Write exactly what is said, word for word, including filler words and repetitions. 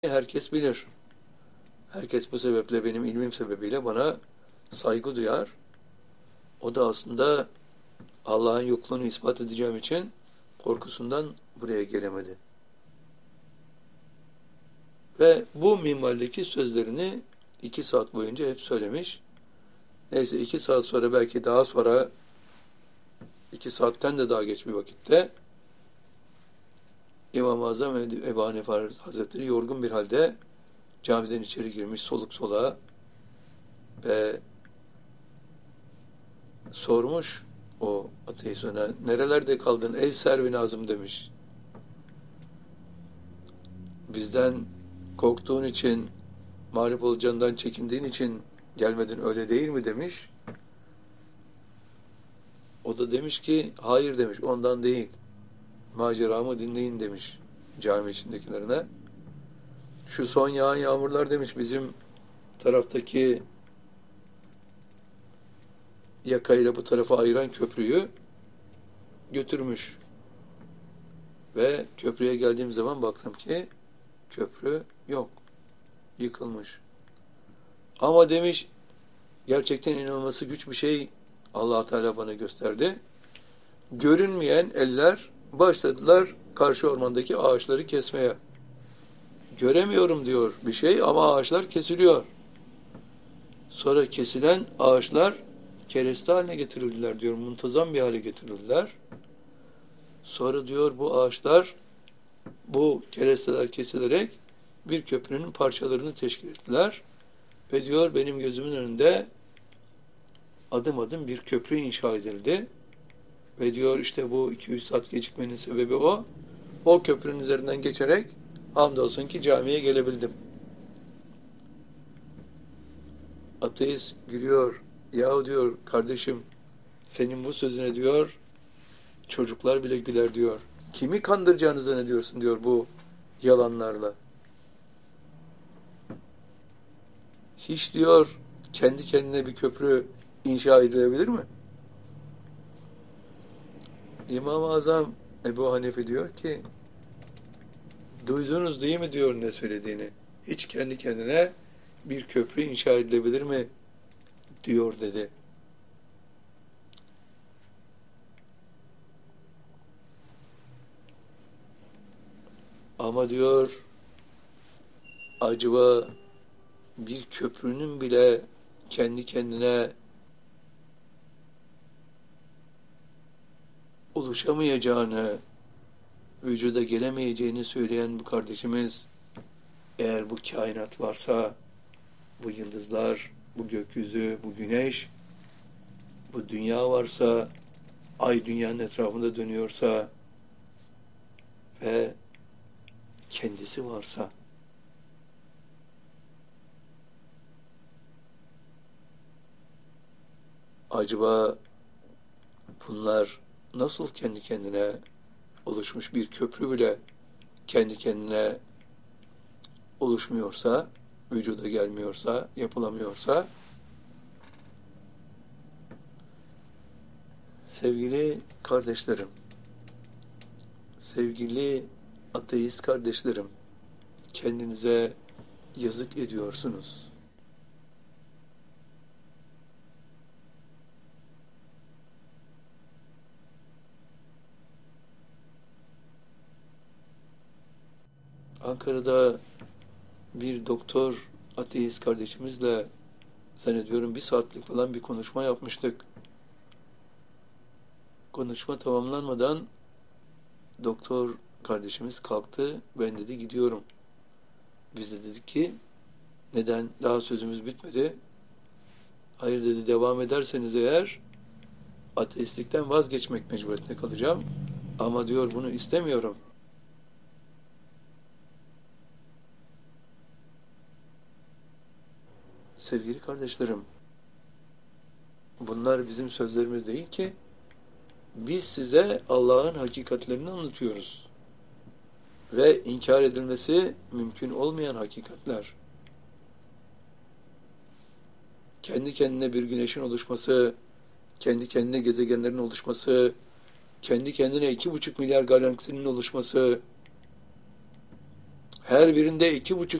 Herkes bilir. Herkes bu sebeple benim ilmim sebebiyle bana saygı duyar. O da aslında Allah'ın yokluğunu ispat edeceğim için korkusundan buraya gelemedi. Ve bu minvaldeki sözlerini iki saat boyunca hep söylemiş. Neyse iki saat sonra belki daha sonra iki saatten de daha geç bir vakitte İmam-ı Azam Ebu Hanife Hazretleri yorgun bir halde camiden içeri girmiş soluk soluğa ve sormuş o ateist ona, nerelerde kaldın ey servi nazım demiş. Bizden korktuğun için, mağlup olacağından çekindiğin için gelmedin öyle değil mi demiş. O da demiş ki hayır demiş, ondan değil, maceramı dinleyin demiş cami içindekilerine. Şu son yağan yağmurlar demiş bizim taraftaki yakayla bu tarafa ayıran köprüyü götürmüş. Ve köprüye geldiğim zaman baktım ki köprü yok. Yıkılmış. Ama demiş gerçekten inanılması güç bir şey Allah Teala bana gösterdi. Görünmeyen eller başladılar karşı ormandaki ağaçları kesmeye. Göremiyorum diyor bir şey ama ağaçlar kesiliyor. Sonra kesilen ağaçlar kereste haline getirildiler diyor. Muntazam bir hale getirildiler. Sonra diyor bu ağaçlar bu keresteler kesilerek bir köprünün parçalarını teşkil ettiler. Ve diyor benim gözümün önünde adım adım bir köprü inşa edildi. Ve diyor işte bu iki yüz saat gecikmenin sebebi o. O köprünün üzerinden geçerek hamdolsun ki camiye gelebildim. Ateist gülüyor. Yahu diyor kardeşim senin bu sözüne diyor çocuklar bile güler diyor. Kimi kandıracağını zannediyorsun diyor bu yalanlarla. Hiç diyor kendi kendine bir köprü inşa edilebilir mi? İmam-ı Azam Ebu Hanife diyor ki duydunuz değil mi diyor ne söylediğini. Hiç kendi kendine bir köprü inşa edilebilir mi diyor dedi. Ama diyor acaba bir köprünün bile kendi kendine oluşamayacağını, vücuda gelemeyeceğini söyleyen bu kardeşimiz eğer bu kainat varsa, bu yıldızlar, bu gökyüzü, bu güneş, bu dünya varsa, ay dünyanın etrafında dönüyorsa ve kendisi varsa acaba bunlar nasıl kendi kendine oluşmuş bir köprü bile kendi kendine oluşmuyorsa, vücuda gelmiyorsa, yapılamıyorsa sevgili kardeşlerim, sevgili ateist kardeşlerim, kendinize yazık ediyorsunuz. Ankara'da bir doktor ateist kardeşimizle zannediyorum bir saatlik falan bir konuşma yapmıştık. Konuşma tamamlanmadan doktor kardeşimiz kalktı. Ben dedi gidiyorum. Biz de dedik ki neden? Daha sözümüz bitmedi. Hayır dedi devam ederseniz eğer ateistlikten vazgeçmek mecburiyetinde kalacağım. Ama diyor bunu istemiyorum. Sevgili kardeşlerim, bunlar bizim sözlerimiz değil ki, biz size Allah'ın hakikatlerini anlatıyoruz. Ve inkar edilmesi mümkün olmayan hakikatler. Kendi kendine bir güneşin oluşması, kendi kendine gezegenlerin oluşması, kendi kendine iki buçuk milyar galaksinin oluşması, Her birinde iki buçuk